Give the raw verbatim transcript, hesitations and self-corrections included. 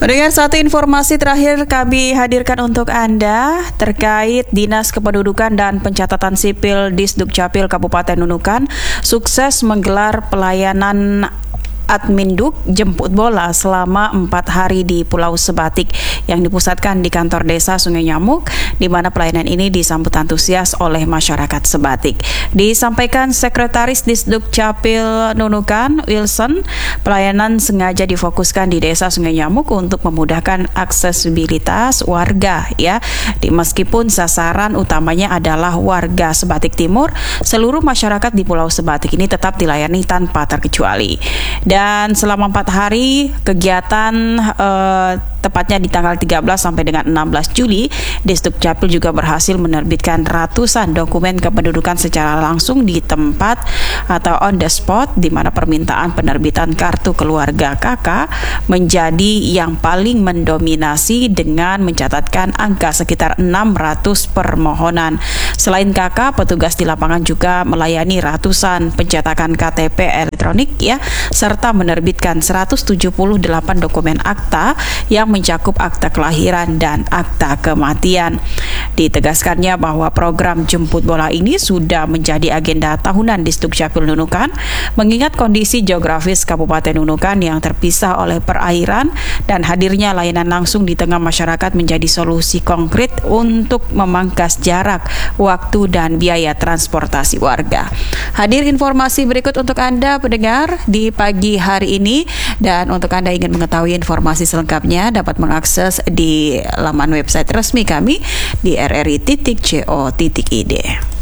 Mendengar satu informasi terakhir kami hadirkan untuk Anda terkait Dinas Kependudukan dan Pencatatan Sipil Disdukcapil Kabupaten Nunukan sukses menggelar pelayanan Adminduk jemput bola selama empat hari di Pulau Sebatik yang dipusatkan di kantor desa Sungai Nyamuk, di mana pelayanan ini disambut antusias oleh masyarakat Sebatik. Disampaikan Sekretaris Disdukcapil Nunukan, Wilson, pelayanan sengaja difokuskan di desa Sungai Nyamuk untuk memudahkan aksesibilitas warga, ya. Di, meskipun sasaran utamanya adalah warga Sebatik Timur, seluruh masyarakat di Pulau Sebatik ini tetap dilayani tanpa terkecuali. Dan selama empat hari kegiatan eh, tepatnya di tanggal tiga belas sampai dengan enam belas Juli, Disdukcapil juga berhasil menerbitkan ratusan dokumen kependudukan secara langsung di tempat atau on the spot, di mana permintaan penerbitan kartu keluarga K K menjadi yang paling mendominasi dengan mencatatkan angka sekitar enam ratus permohonan. Selain K K, petugas di lapangan juga melayani ratusan pencetakan K T P elektronik, ya, serta menerbitkan seratus tujuh puluh delapan dokumen akta yang mencakup akta kelahiran dan akta kematian. Ditegaskannya bahwa program jemput bola ini sudah menjadi agenda tahunan Disdukcapil Nunukan, mengingat kondisi geografis Kabupaten Nunukan yang terpisah oleh perairan dan hadirnya layanan langsung di tengah masyarakat menjadi solusi konkret untuk memangkas jarak, waktu, dan biaya transportasi warga. Hadir informasi berikut untuk Anda pendengar di pagi hari ini, dan untuk Anda ingin mengetahui informasi selengkapnya dapat mengakses di laman website resmi kami di r r i titik co titik i d.